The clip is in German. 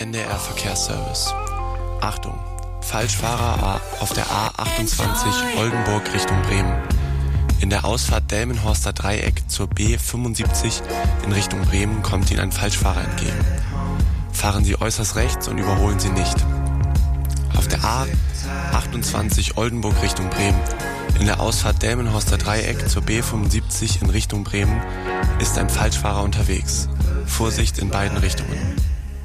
NDR Verkehrsservice. Achtung, Falschfahrer auf der A28 Oldenburg Richtung Bremen. In der Ausfahrt Delmenhorster Dreieck zur B75 in Richtung Bremen kommt Ihnen ein Falschfahrer entgegen. Fahren Sie äußerst rechts und überholen Sie nicht. Auf der A28 Oldenburg Richtung Bremen. In der Ausfahrt Delmenhorster Dreieck zur B75 in Richtung Bremen ist ein Falschfahrer unterwegs. Vorsicht in beiden Richtungen.